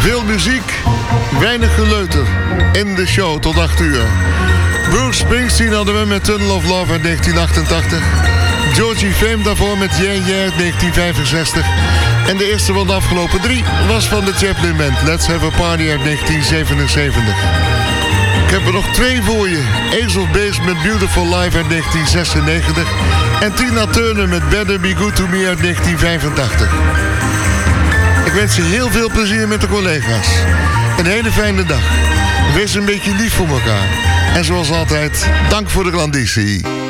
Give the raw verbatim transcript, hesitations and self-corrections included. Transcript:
Veel muziek, weinig geleuter. In de show tot acht uur. Bruce Springsteen hadden we met Tunnel of Love uit negentien achtentachtig. Georgie Fame daarvoor met Yeah Yeah uit negentien vijfenzestig. En de eerste van de afgelopen drie was van de Chaplin Band. Let's Have a Party uit negentien zevenenzeventig. Ik heb er nog twee voor je. Ace of Base met Beautiful Life uit negentien zesennegentig. En Tina Turner met Better Be Good To Me uit negentien vijfentachtig. Ik wens je heel veel plezier met de collega's. Een hele fijne dag. Wees een beetje lief voor elkaar. En zoals altijd, dank voor de klandizie.